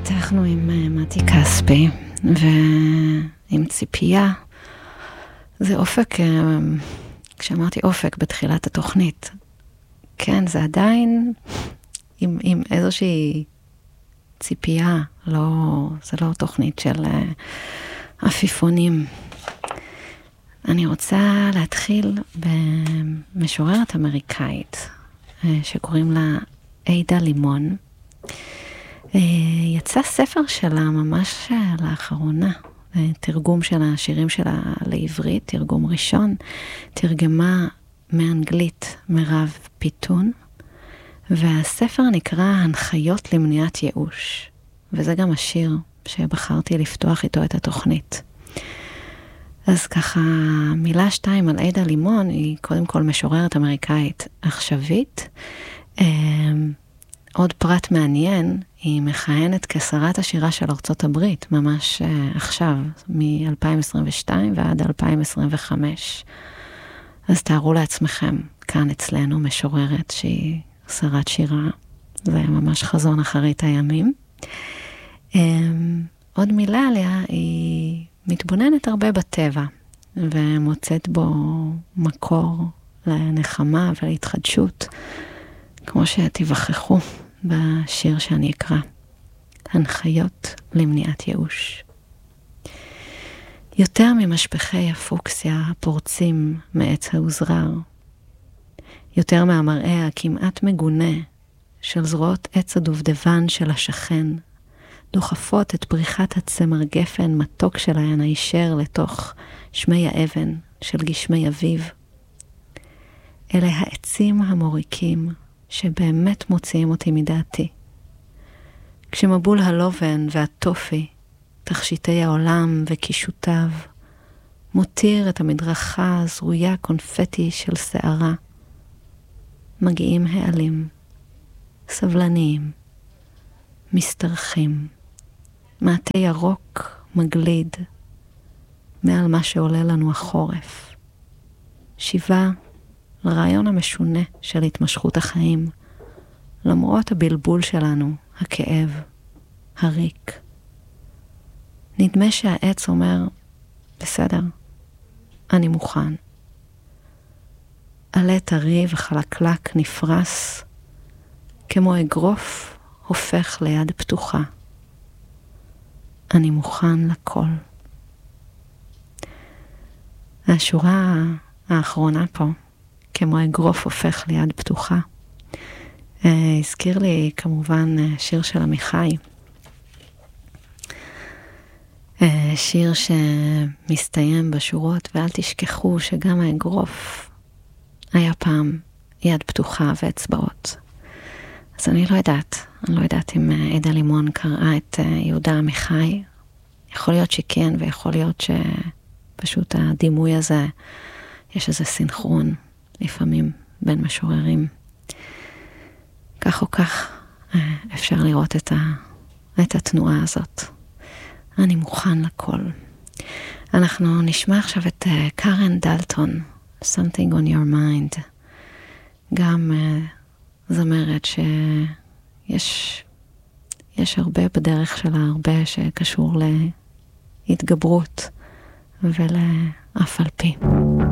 פתחנו עם מתי כספי ועם ציפייה. זה אופק, כשאמרתי אופק בתחילת התוכנית, כן, זה עדיין עם איזושהי ציפייה, זה לא תוכנית של עפיפונים. אני רוצה להתחיל במשוררת אמריקאית שקוראים לה עדה לימון. יצא ספר שלה ממש לאחרונה, תרגום של השירים שלה לעברית, תרגום ראשון, תרגמה מאנגלית מירב פיתון, והספר נקרא הנחיות למניעת ייאוש, וזה גם השיר שבחרתי לפתוח איתו את התוכנית. אז ככה, מילה 2 על עדה לימון, היא קודם כל משוררת אמריקאית עכשווית. עוד פרט מעניין, היא מכהנת כשרת השירה של ארצות הברית, ממש עכשיו, מ-2022 ועד 2025. אז תארו לעצמכם, כאן אצלנו משוררת שהיא שרת שירה, זה ממש חזון אחרית הימים. עוד מילה עליה, היא מתבוננת הרבה בטבע, ומוצאת בו מקור לנחמה ולהתחדשות, כמו שתיווכחו בשיר שאני אקרא, הנחיות למניעת ייאוש. יותר ממשפחי הפוקסיה הפורצים מעץ האוזרר, יותר מהמראה הכמעט מגונה של זרועות עץ הדובדבן של השכן, דוחפות את פריחת הצמר גפן מתוק שלהן הישר לתוך שמי האבן של גשמי אביב. אלה העצים המוריקים שבאמת מוציאים אותי מדעתי. כשמבול הלובן והטופי, תכשיטי העולם וקישותיו, מותיר את המדרכה זרויה קונפטי של שערה. מגיעים העלים, סבלניים, מסתרחים, מעטה ירוק מגליד, מעל מה שעולה לנו החורף. שיבה לרעיון המשונה של התמשכות החיים, למרות הבלבול שלנו, הכאב, הריק. נדמה שהעץ אומר, בסדר, אני מוכן. עלה טרי וחלקלק נפרס, כמו אגרוף הופך ליד פתוחה. אני מוכן לכל. השורה האחרונה פה, כמו אגרוף הופך ליד פתוחה, הזכיר לי כמובן שיר של עמיחי. שיר שמסתיים בשורות, ואל תשכחו שגם האגרוף היה פעם יד פתוחה ואצבעות. אז אני לא יודעת אם עדה לימון קראה את יהודה עמיחי. יכול להיות שכן, ויכול להיות שפשוט הדימוי הזה, יש איזה סינכרון לפעמים בין משוררים. כך או כך אפשר לראות את התנועה הזאת. אני מוכן לכל. אנחנו נשמע עכשיו את קארן דלטון, Something on your mind. גם זמרת שיש הרבה בדרך שלה, הרבה שקשור להתגברות ולאף על פי.